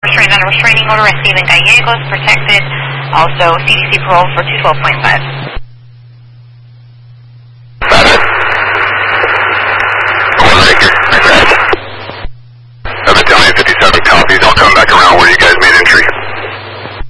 Restrained under restraining order and Stephen Gallegos, protected. Also, CDC parole for 212.5. Baton 57 copies. I'll come back around where you guys